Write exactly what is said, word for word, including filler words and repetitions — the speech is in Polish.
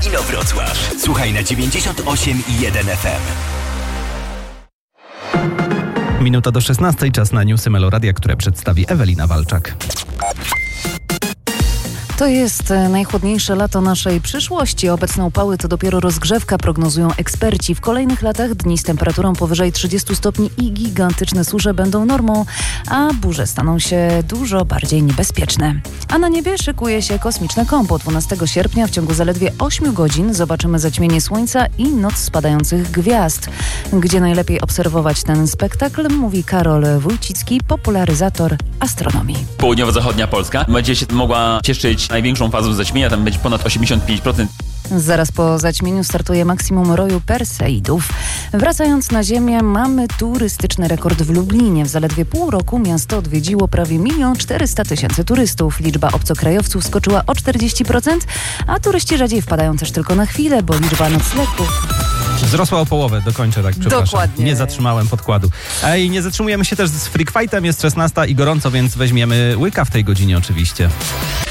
Inowrocław. Słuchaj na dziewięćdziesiąt osiem i jeden F M. Minuta do szesnastej, czas na newsy Meloradia, które przedstawi Ewelina Walczak. To jest najchłodniejsze lato naszej przyszłości. Obecne upały to dopiero rozgrzewka, prognozują eksperci. W kolejnych latach dni z temperaturą powyżej trzydziestu stopni i gigantyczne susze będą normą, a burze staną się dużo bardziej niebezpieczne. A na niebie szykuje się kosmiczne kompo. dwunastego sierpnia w ciągu zaledwie ośmiu godzin zobaczymy zaćmienie słońca i noc spadających gwiazd. Gdzie najlepiej obserwować ten spektakl, mówi Karol Wójcicki, popularyzator astronomii. Południowo-zachodnia Polska będzie się mogła cieszyć największą fazą zaćmienia, tam będzie ponad osiemdziesiąt pięć procent. Zaraz po zaćmieniu startuje maksimum roju Perseidów. Wracając na ziemię, mamy turystyczny rekord w Lublinie. W zaledwie pół roku miasto odwiedziło prawie milion czterysta tysięcy turystów. Liczba obcokrajowców skoczyła o czterdzieści procent, a turyści rzadziej wpadają też tylko na chwilę, bo liczba noclegów Wzrosła o połowę, dokończę tak, przepraszam. Dokładnie. Nie zatrzymałem podkładu. A i nie zatrzymujemy się też z Freak Fightem, jest szesnasta i gorąco, więc weźmiemy łyka w tej godzinie oczywiście.